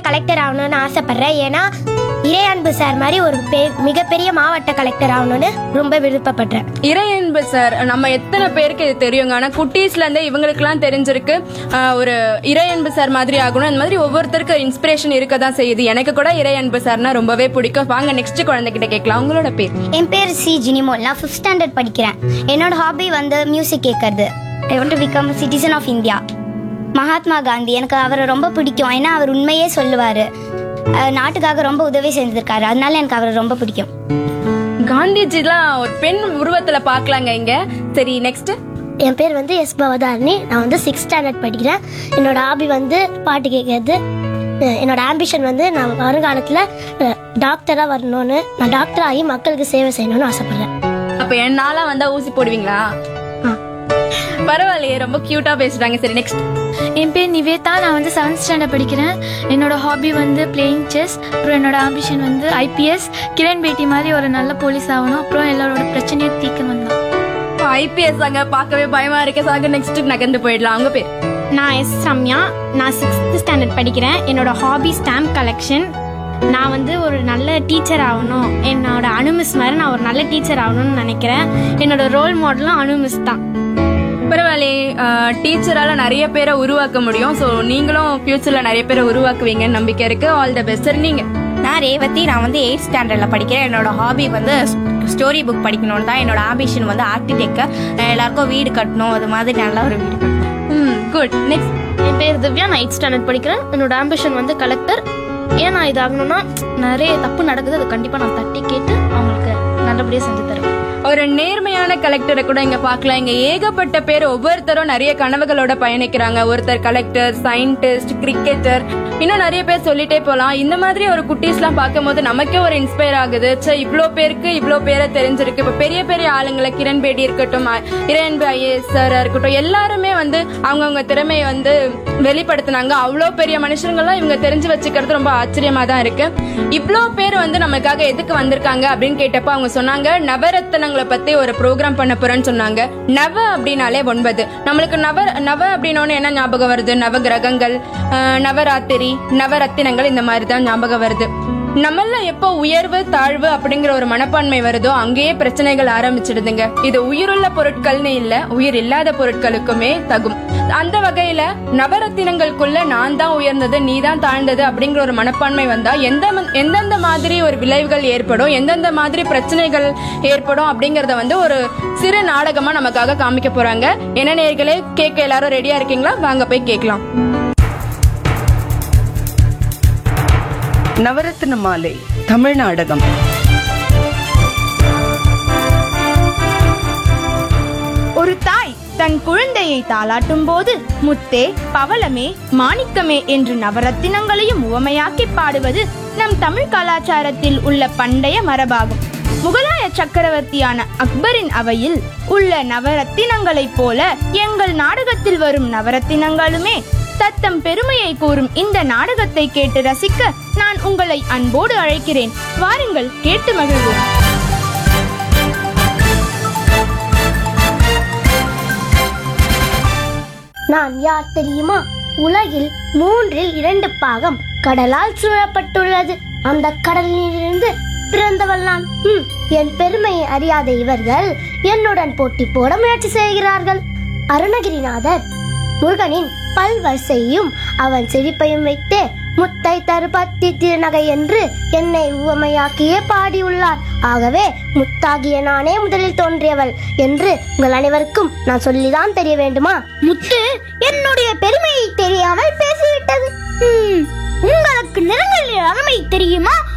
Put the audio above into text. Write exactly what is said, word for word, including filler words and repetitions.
Collector ஆகணும்னு ஆசைப்படுறேன். ஏன்னா இறையன்பு சார் மாதிரி ஒரு மிகப்பெரிய மாவட்ட கலெக்டர் ஆகணும்னு ரொம்ப விருப்பப்படுறேன். இறையன்பு சார் நம்ம எத்தனை பேருக்கு இது தெரியுங்க, ஆனா குட்டீஸ்ல இருந்தே இவங்களுக்கு எல்லாம் தெரிஞ்சிருக்கு ஒரு இறையன்பு சார் மாதிரி ஆகணும். அந்த மாதிரி ஒவ்வொருத்தருக்கு இன்ஸ்பிரேஷன் இருக்க தான் செய்யுது. எனக்கு கூட இறையன்பு சார்னா ரொம்பவே பிடிக்கும். வாங்க நெக்ஸ்ட் குழந்தைகிட்ட கேட்கலாம். உங்களோட பேர்? என் பேர் சி ஜினிமோல். நான் ஃபிஃப்த் ஸ்டாண்டர்ட் படிக்கிறேன். என்னோட ஹாபி வந்து மியூசிக் கேட்கறது. I want to become citizen of India. Mahatma Gandhi எனக்கு அவரை ரொம்ப பிடிக்கும். ஏன்னா அவர் உண்மையே சொல்லுவார், நாட்டுக்காக ரொம்ப உதவி செஞ்சிருக்காரு. அதனால எனக்கு அவரை ரொம்ப பிடிக்கும். காந்திஜிலாம் ஒரு பெண் உருவத்துல பாக்கலாங்க இங்க. சரி நெக்ஸ்ட். என் பேர் வந்து எஸ் பவதாரணி. நான் வந்து சிக்ஸ்த் ஸ்டாண்டர்ட் படிக்கிறேன். என்னோட ஹாபி வந்து பாட்டு கேட்கறது. என்னோட ஆம்பிஷன் வந்து நான் வருங்காலத்தில் டாக்டராக வரணும்னு, நான் டாக்டர் ஆகி மக்களுக்கு சேவை செய்யணும்னு ஆசைப்படுறேன். அப்ப என்னால வந்தா ஊசி போடுவீங்களா? பரவாயில்லையே, ரொம்ப கியூட்டா பேசுறாங்க. சரி நெக்ஸ்ட். என் பேர் நிவேதா. நான் வந்து செவன்த் ஸ்டாண்டர்ட் படிக்கிறேன். என்னோட ஹாபி வந்து பிளேயிங் செஸ். அப்புறம் என்னோட ஆம்பிஷன் வந்து ஐபிஎஸ், கிரண் பேட்டி மாதிரி ஒரு நல்ல போலீஸ் ஆகணும். அப்புறம் எல்லாரோட பிரச்சனையை தீர்க்கணும் தான். ஐபிஎஸ் அங்க பார்க்கவே பயமா இருக்கு. சாக நெக்ஸ்ட் நகர்ந்து போயிடலாம். அவங்க பேர்? நான் எஸ் ரம்யா. நான் சிக்ஸ்த் ஸ்டாண்டர்ட் படிக்கிறேன். என்னோட ஹாபி ஸ்டாம்ப் கலெக்ஷன். நான் வந்து ஒரு நல்ல டீச்சர் ஆகணும். என்னோட அனுமிஸ் மாதிரி நான் ஒரு நல்ல டீச்சர் ஆகணும்னு நினைக்கிறேன். என்னோட ரோல் மாடலும் அனுமிஸ் தான். பரவாயில்லையே, டீச்சரால நிறைய பேரை உருவாக்க முடியும். ஸோ நீங்களும் ஃபியூச்சர்ல நிறைய பேரை உருவாக்குவீங்கன்னு நம்பிக்கை இருக்கு. All the best. நீங்க? நான் ரேவதி. நான் வந்து எயிட் ஸ்டாண்டர்ட்ல படிக்கிறேன். என்னோட ஹாபி வந்து ஸ்டோரி புக் படிக்கணும்னு தான். என்னோட ஆம்பிஷன் வந்து ஆர்கிடெக்ட். எல்லாருக்கும் வீடு கட்டணும், அது மாதிரி நல்ல ஒரு வீடு கட்டணும். ம் குட். நெக்ஸ்ட். என் பேர் திவ்யா. நான் எயிட் ஸ்டாண்டர்ட் படிக்கிறேன். என்னோட ஆம்பிஷன் வந்து கலெக்டர். ஏன் நான் இது ஆகணும்னா நிறைய தப்பு நடக்குது, அது கண்டிப்பாக நான் தட்டி கேட்டு அவங்களுக்கு நல்லபடியாக செஞ்சு தருவேன். ஒரு நேர்மையான கலெக்டரை கூட இங்க பாக்கலாம். இங்க ஏகப்பட்ட பேர் ஒவ்வொருத்தரும் நிறைய கனவுகளோட பயணிக்கிறாங்க. ஒருத்தர் கலெக்டர், சயின்டிஸ்ட், கிரிக்கெட்டர், இன்னும் நிறைய பேர் சொல்லிட்டே போலாம். இந்த மாதிரி ஒரு குட்டீஸ் எல்லாம் பார்க்கும் போது நமக்கே ஒரு இன்ஸ்பயர் ஆகுது. சே, இவ்வளோ பேருக்கு இவ்வளோ பேரை தெரிஞ்சிருக்கு. இப்ப பெரிய பெரிய ஆளுங்களை, கிரண் பேடி இருக்கட்டும், இறையன்பு ஐஏஎஸ் சார் இருக்கட்டும், எல்லாருமே வந்து அவங்கவுங்க திறமையை வந்து வெளிப்படுத்தினாங்க. அவ்வளோ பெரிய மனுஷங்கள்லாம் இவங்க தெரிஞ்சு வச்சுக்கிறது ரொம்ப ஆச்சரியமா தான் இருக்கு. இவ்வளோ பேர் வந்து நமக்காக எதுக்கு வந்திருக்காங்க அப்படின்னு கேட்டப்ப அவங்க சொன்னாங்க, நவரத்னங்களை பத்தி ஒரு ப்ரோக்ராம் பண்ண போறேன்னு சொன்னாங்க. நவ அப்படின்னாலே ஒன்பது. நம்மளுக்கு நவ நவ அப்படின்னோன்னு என்ன ஞாபகம் வருது? நவ கிரகங்கள், நவராத்திரி, நவரத்தினங்கள், இந்த மாதிரி தான் ஞாபகம் வருது. நம்மள எப்போ உயர்வு தாழ்வு அப்படிங்கிற ஒரு மனப்பான்மை வருதோ அங்கேயே பிரச்சனைகள் ஆரம்பிச்சிடுதுங்க. இது உயிருள்ள பொருட்கள்னு இல்ல, உயிர் இல்லாத பொருட்களுக்குமே தகும். அந்த வகையில நவரத்தினங்களுக்குள்ள நான் தான் உயர்ந்தது, நீ தான் தாழ்ந்தது அப்படிங்கிற ஒரு மனப்பான்மை வந்தா எந்த எந்தெந்த மாதிரி ஒரு விளைவுகள் ஏற்படும், எந்தெந்த மாதிரி பிரச்சனைகள் ஏற்படும் அப்படிங்கறத வந்து ஒரு சிறு நாடகமா நமக்காக காமிக்க போறாங்க. என்ன நேயர்களே, கேட்க எல்லாரும் ரெடியா இருக்கீங்களா? வாங்க போய் கேட்கலாம். நவரத்ன மாலை தமிழ் நாடகம். ஒரு தாய் தன் குழந்தையை தாளாட்டும் போது முத்தே, பவளமே, மாணிக்கமே என்று நவரத்தினங்களையும் உவமையாக்கி பாடுவது நம் தமிழ் கலாச்சாரத்தில் உள்ள பண்டைய மரபாகும். முகலாய சக்கரவர்த்தியான அக்பரின் அவையில் உள்ள நவரத்தினங்களைப் போல எங்கள் நாடகத்தில் வரும் நவரத்தினங்களுமே தத்தம் பெருமையை கூறும் இந்த நாடகத்தை கேட்டு ரசிக்க நான் உங்களை அன்போடு அழைக்கிறேன். வாருங்கள், கேட்டு மகிழ்வோம். நான் யார் தெரியுமா? உலகில் மூன்றில் இரண்டு பாகம் கடலால் சூழப்பட்டுள்ளது. அந்த கடலிலிருந்து பிறந்தவள் நான். என் பெருமையை அறியாத இவர்கள் என்னுடன் போட்டி போட முயற்சி செய்கிறார்கள். அருணகிரிநாதர் முருகனின் பல்வரிசையும் அவன் செழிப்பையும் வைத்தே முத்தை தருபத்தி திருநகை என்று என்னை உவமையாக்கியே பாடியுள்ளார். ஆகவே முத்தாகிய நானே முதலில் தோன்றியவள் என்று உங்கள் அனைவருக்கும் நான் சொல்லிதான் தெரிய வேண்டுமா? முத்து என்னுடைய பெருமையை தெரியாமல் பேசிவிட்டது. உங்களுக்கு நிறங்களின் அருமை தெரியுமா?